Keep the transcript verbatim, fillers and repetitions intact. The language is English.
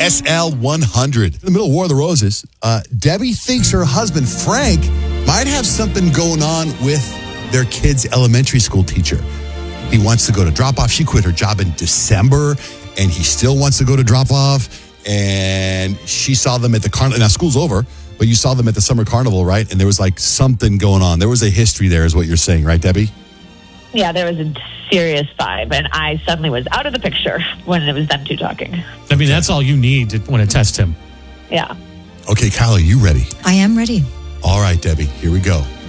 S L one hundred. In the middle of War of the Roses, uh, Debbie thinks her husband, Frank, might have something going on with their kid's elementary school teacher. He wants to go to drop-off. She quit her job in December, and he still wants to go to drop-off. And she saw them at the carnival. Now, school's over, but you saw them at the summer carnival, right? And there was like something going on. There was a history there is what you're saying, right, Debbie? Yeah, there was a serious vibe, and I suddenly was out of the picture when it was them two talking. I mean, that's all you need to want to test him. Yeah. Okay, Kyle, are you ready? I am ready. All right, Debbie, here we go.